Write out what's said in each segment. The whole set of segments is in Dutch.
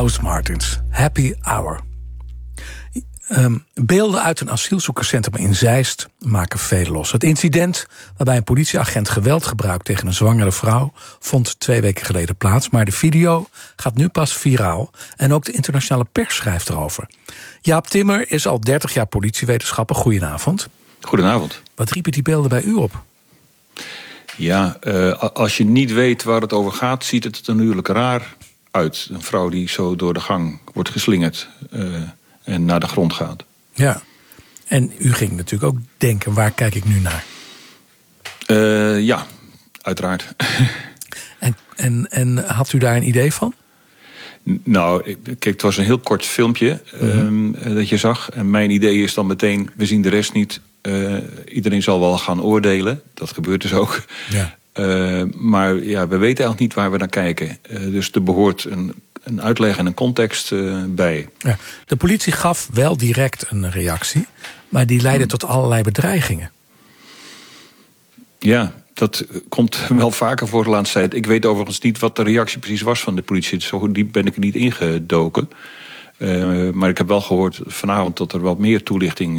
Lois Martins, Happy Hour. Beelden uit een asielzoekerscentrum in Zeist maken veel los. Het incident waarbij een politieagent geweld gebruikt tegen een zwangere vrouw vond 2 weken geleden plaats. Maar de video gaat nu pas viraal en ook de internationale pers schrijft erover. Jaap Timmer is al 30 jaar politiewetenschapper. Goedenavond. Goedenavond. Wat riepen die beelden bij u op? Ja, als je niet weet waar het over gaat, ziet het er natuurlijk raar uit. Een vrouw die zo door de gang wordt geslingerd en naar de grond gaat. Ja, en u ging natuurlijk ook denken, waar kijk ik nu naar? Ja, uiteraard. En had u daar een idee van? Nou, kijk, het was een heel kort filmpje dat je zag. En mijn idee is dan meteen, we zien de rest niet. Iedereen zal wel gaan oordelen. Dat gebeurt dus ook. Ja. Maar ja, we weten eigenlijk niet waar we naar kijken. Dus er behoort een uitleg en een context bij. Ja. De politie gaf wel direct een reactie, maar die leidde tot allerlei bedreigingen. Ja, dat komt wel vaker voor de laatste tijd. Ik weet overigens niet wat de reactie precies was van de politie. Zo diep ben ik er niet ingedoken. Maar ik heb wel gehoord vanavond dat er wat meer toelichting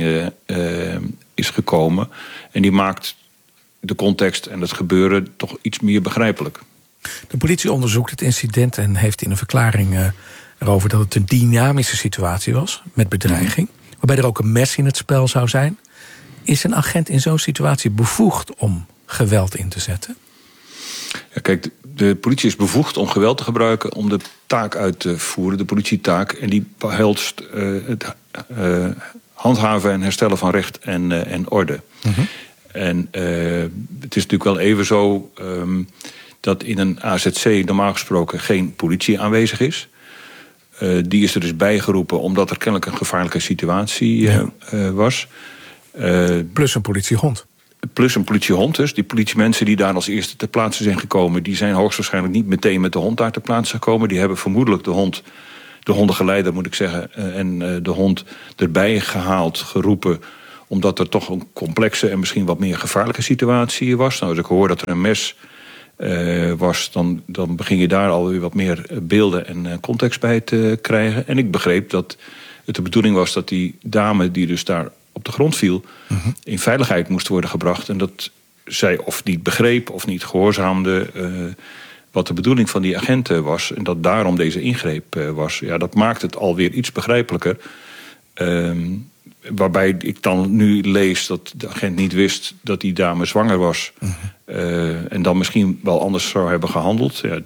is gekomen. En die maakt de context en het gebeuren toch iets meer begrijpelijk. De politie onderzoekt het incident en heeft in een verklaring erover dat het een dynamische situatie was met bedreiging. Waarbij er ook een mes in het spel zou zijn. Is een agent in zo'n situatie bevoegd om geweld in te zetten? Ja, kijk, de politie is bevoegd om geweld te gebruiken om de taak uit te voeren, de politietaak. En die behelst het handhaven en herstellen van recht en orde. En het is natuurlijk wel even zo dat in een AZC normaal gesproken geen politie aanwezig is. Die is er dus bijgeroepen omdat er kennelijk een gevaarlijke situatie was. Plus een politiehond. Plus een politiehond dus. Die politiemensen die daar als eerste ter plaatse zijn gekomen, die zijn hoogstwaarschijnlijk niet meteen met de hond daar ter plaatse gekomen. Die hebben vermoedelijk de hondengeleider moet ik zeggen, en de hond erbij gehaald, geroepen, omdat er toch een complexe en misschien wat meer gevaarlijke situatie was. Nou, als ik hoor dat er een mes was, dan begin je daar alweer wat meer beelden en context bij te krijgen. En ik begreep dat het de bedoeling was dat die dame die dus daar op de grond viel, in veiligheid moest worden gebracht. En dat zij of niet begreep of niet gehoorzaamde wat de bedoeling van die agenten was. En dat daarom deze ingreep was. Ja, dat maakt het alweer iets begrijpelijker. Waarbij ik dan nu lees dat de agent niet wist dat die dame zwanger was. En dan misschien wel anders zou hebben gehandeld. Ja,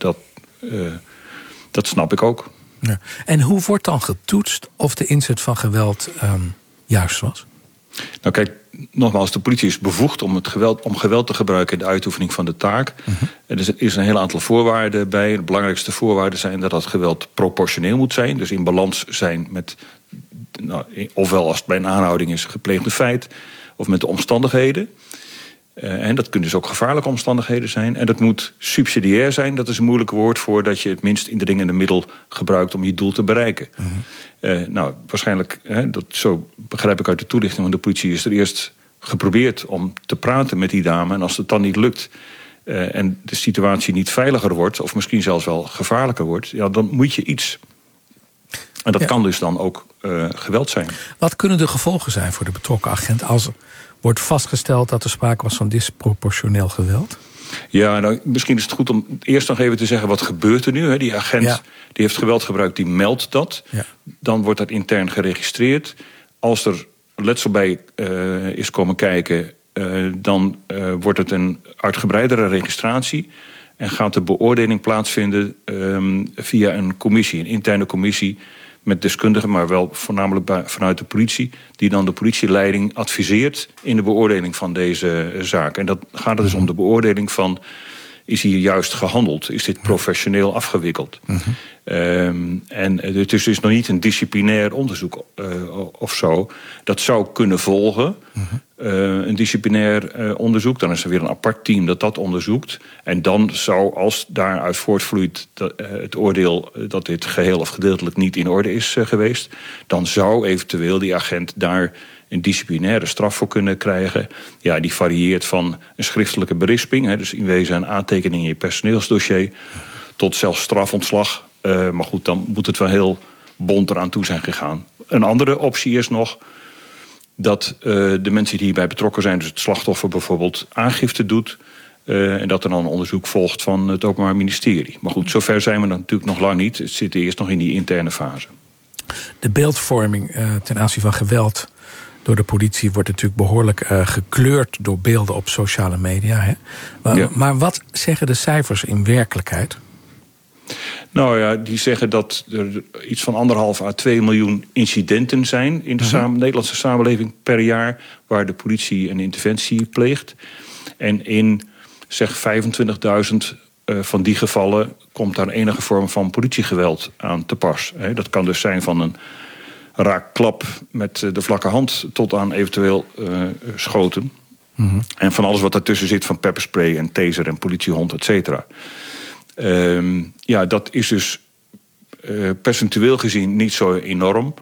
dat snap ik ook. Ja. En hoe wordt dan getoetst of de inzet van geweld juist was? Nou kijk, nogmaals, de politie is bevoegd om geweld te gebruiken in de uitoefening van de taak. Er is een heel aantal voorwaarden bij. De belangrijkste voorwaarden zijn dat geweld proportioneel moet zijn. Dus in balans zijn met, ofwel als het bij een aanhouding is gepleegde feit, of met de omstandigheden. En dat kunnen dus ook gevaarlijke omstandigheden zijn. En dat moet subsidiair zijn. Dat is een moeilijk woord voor dat je het minst indringende middel gebruikt om je doel te bereiken. Nou, waarschijnlijk, zo begrijp ik uit de toelichting van de politie, is er eerst geprobeerd om te praten met die dame. En als het dan niet lukt en de situatie niet veiliger wordt, of misschien zelfs wel gevaarlijker wordt, ja, dan moet je iets. En dat kan dus dan ook geweld zijn. Wat kunnen de gevolgen zijn voor de betrokken agent als wordt vastgesteld dat er sprake was van disproportioneel geweld? Ja, nou, misschien is het goed om eerst nog even te zeggen wat gebeurt er nu. Hè? Die agent die heeft geweld gebruikt, die meldt dat. Ja. Dan wordt dat intern geregistreerd. Als er letsel bij is komen kijken, dan wordt het een uitgebreidere registratie. En gaat de beoordeling plaatsvinden via een commissie, een interne commissie met deskundigen, maar wel voornamelijk vanuit de politie, die dan de politieleiding adviseert in de beoordeling van deze zaak. En dat gaat er dus om de beoordeling van, is hier juist gehandeld? Is dit professioneel afgewikkeld? En het is dus nog niet een disciplinair onderzoek of zo. Dat zou kunnen volgen. Een disciplinair onderzoek. Dan is er weer een apart team dat onderzoekt. En dan zou, als daaruit voortvloeit het oordeel dat dit geheel of gedeeltelijk niet in orde is geweest, dan zou eventueel die agent daar een disciplinaire straf voor kunnen krijgen. Ja, die varieert van een schriftelijke berisping, dus in wezen een aantekening in je personeelsdossier, tot zelfs strafontslag Maar goed, dan moet het wel heel bont eraan toe zijn gegaan. Een andere optie is nog dat de mensen die hierbij betrokken zijn, dus het slachtoffer bijvoorbeeld, aangifte doet. En dat er dan een onderzoek volgt van het Openbaar Ministerie. Maar goed, zover zijn we natuurlijk nog lang niet. Het zit eerst nog in die interne fase. De beeldvorming ten aanzien van geweld door de politie wordt natuurlijk behoorlijk gekleurd door beelden op sociale media. Hè? Maar wat zeggen de cijfers in werkelijkheid? Nou ja, die zeggen dat er iets van 1,5 à 2 miljoen incidenten zijn in de Nederlandse samenleving per jaar, waar de politie een interventie pleegt. En in zeg 25.000 van die gevallen komt daar enige vorm van politiegeweld aan te pas. Dat kan dus zijn van een raakklap met de vlakke hand tot aan eventueel schoten. En van alles wat ertussen zit, van pepperspray en taser en politiehond, et cetera. Dat is dus percentueel gezien niet zo enorm.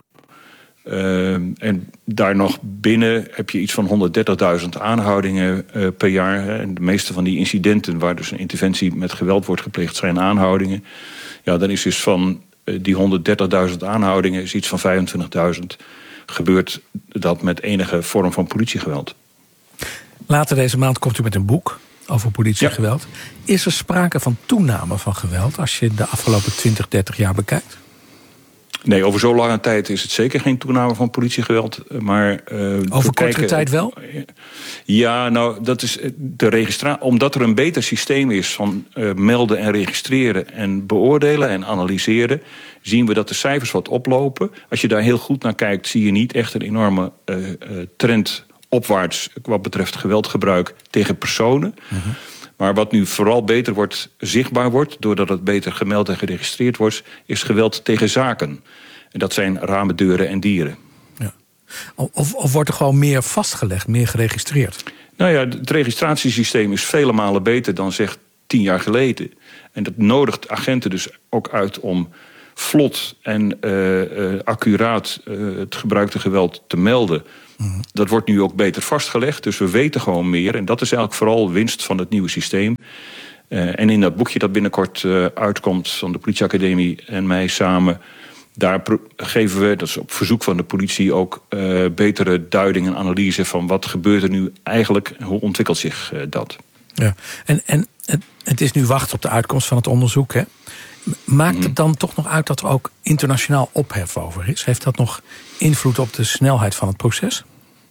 En daar nog binnen heb je iets van 130.000 aanhoudingen per jaar. Hè. En de meeste van die incidenten waar dus een interventie met geweld wordt gepleegd zijn aanhoudingen. Ja, dan is dus van die 130.000 aanhoudingen is iets van 25.000 gebeurt dat met enige vorm van politiegeweld. Later deze maand komt u met een boek over politiegeweld. Ja. Is er sprake van toename van geweld als je de afgelopen 20, 30 jaar bekijkt? Nee, over zo'n lange tijd is het zeker geen toename van politiegeweld. Maar over kortere tijd wel? Ja, nou, dat is de registratie. Omdat er een beter systeem is van melden en registreren en beoordelen en analyseren, zien we dat de cijfers wat oplopen. Als je daar heel goed naar kijkt, zie je niet echt een enorme trend opwaarts wat betreft geweldgebruik tegen personen. Maar wat nu vooral beter zichtbaar wordt, doordat het beter gemeld en geregistreerd wordt, is geweld tegen zaken. En dat zijn ramen, deuren en dieren. Ja. Of wordt er gewoon meer vastgelegd, meer geregistreerd? Nou ja, het registratiesysteem is vele malen beter dan zeg 10 jaar geleden. En dat nodigt agenten dus ook uit om vlot en accuraat het gebruikte geweld te melden. Dat wordt nu ook beter vastgelegd, dus we weten gewoon meer. En dat is eigenlijk vooral winst van het nieuwe systeem. En in dat boekje dat binnenkort uitkomt van de politieacademie en mij samen, daar geven we, dat is op verzoek van de politie, ook betere duiding en analyse van wat gebeurt er nu eigenlijk, hoe ontwikkelt zich dat. Ja. En het is nu wachten op de uitkomst van het onderzoek, hè? Maakt het dan toch nog uit dat er ook internationaal ophef over is? Heeft dat nog invloed op de snelheid van het proces?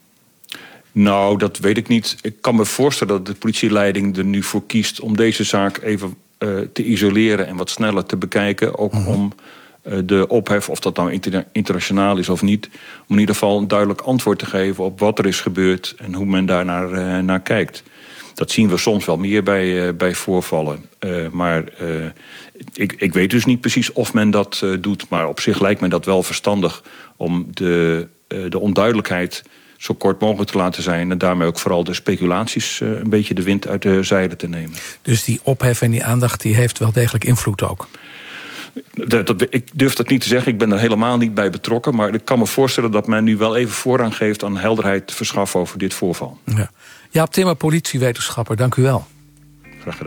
Nou, dat weet ik niet. Ik kan me voorstellen dat de politieleiding er nu voor kiest om deze zaak even te isoleren en wat sneller te bekijken. Ook om de ophef, of dat nou internationaal is of niet, om in ieder geval een duidelijk antwoord te geven op wat er is gebeurd en hoe men daar naar kijkt. Dat zien we soms wel meer bij voorvallen. Maar ik weet dus niet precies of men dat doet. Maar op zich lijkt me dat wel verstandig om de onduidelijkheid zo kort mogelijk te laten zijn. En daarmee ook vooral de speculaties een beetje de wind uit de zeilen te nemen. Dus die ophef en die aandacht die heeft wel degelijk invloed ook? Ik durf dat niet te zeggen. Ik ben er helemaal niet bij betrokken. Maar ik kan me voorstellen dat men nu wel even voorrang geeft aan helderheid te verschaffen over dit voorval. Ja. Jaap Timmer, politiewetenschapper, dank u wel. Graag gedaan.